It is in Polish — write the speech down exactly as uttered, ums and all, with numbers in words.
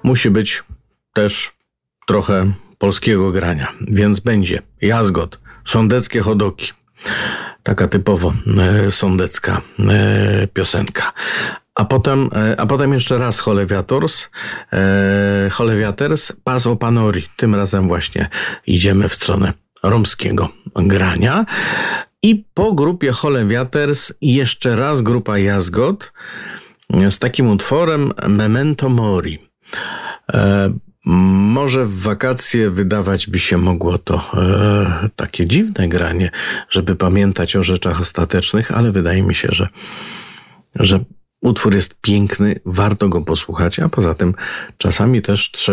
musi być też trochę polskiego grania, więc będzie Jazgot, Sądeckie Chodoki. Taka typowo e, sądecka e, piosenka. A potem, e, a potem jeszcze raz Cholewiators, e, Cholewiaters, Pas o Panori. Tym razem właśnie idziemy w stronę romskiego grania. I po grupie Cholewiaters jeszcze raz grupa Jazgot z takim utworem Memento Mori. E, Może w wakacje wydawać by się mogło to e, takie dziwne granie, żeby pamiętać o rzeczach ostatecznych, ale wydaje mi się, że, że utwór jest piękny, warto go posłuchać, a poza tym czasami też trzeba